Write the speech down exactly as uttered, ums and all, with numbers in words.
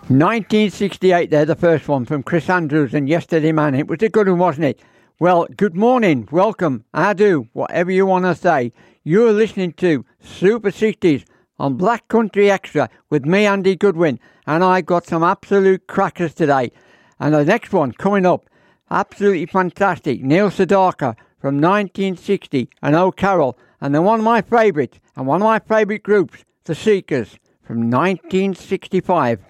nineteen sixty-eight there, the first one from Chris Andrews and Yesterday Man. It was a good one, wasn't it? Well, good morning, welcome, I do, whatever you want to say. You're listening to Super sixties on Black Country Extra with me, Andy Goodwin, and I got some absolute crackers today. And the next one coming up, absolutely fantastic, Neil Sedaka from nineteen sixty and Oh Carol, and then one of my favourites, and one of my favourite groups, The Seekers, from nineteen sixty-five.